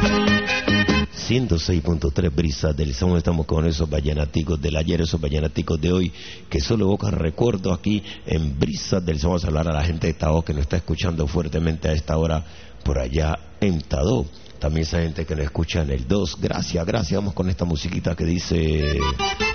106.3 Brisa del Son. Estamos con esos vallenaticos del ayer, esos vallenaticos de hoy, que solo evocan recuerdos aquí en Brisa del Son. Vamos a hablar a la gente de Tadó que nos está escuchando fuertemente a esta hora por allá en Tadó. También esa gente que nos escucha en el 2. Gracias, gracias. Vamos con esta musiquita que dice...